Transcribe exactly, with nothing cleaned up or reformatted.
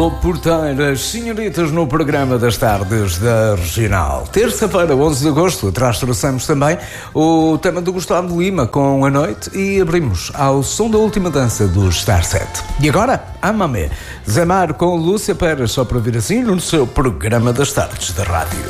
Alô, porteiras, senhoritas, no programa das tardes da Regional. Terça-feira, onze de agosto, atrás trouxemos também o tema do Gustavo Lima com A Noite e abrimos ao som da última dança do Star Set. E agora, Amame, Zé Mar com Lúcia Pérez, só para vir assim no seu programa das tardes da rádio.